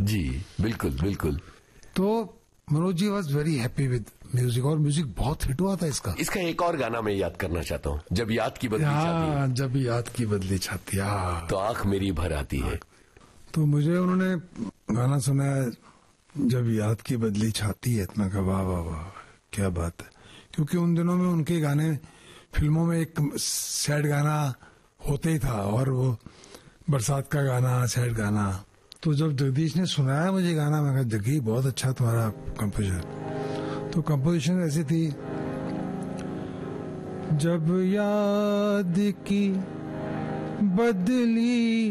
जी बिल्कुल बिल्कुल। तो Manoj ji was very happy with music, और म्यूजिक बहुत हिट हुआ था इसका। इसका एक और गाना मैं याद करना चाहता हूँ, जब याद की बदली छाती, जब याद की बदली छाती तो आंख मेरी भर आती है। तो मुझे उन्होंने गाना सुनाया जब याद की बदली छाती है, इतना का वाह वाह वाह क्या बात है। क्योंकि उन दिनों में उनके गाने फिल्मों में एक सैड गाना होते ही था, और वो बरसात का गाना, सैड गाना। तो जब जगदीश ने सुनाया मुझे गाना, मैं कहा जगी बहुत अच्छा तुम्हारा कंपोजिशन। तो कंपोजिशन ऐसी थी, जब याद की बदली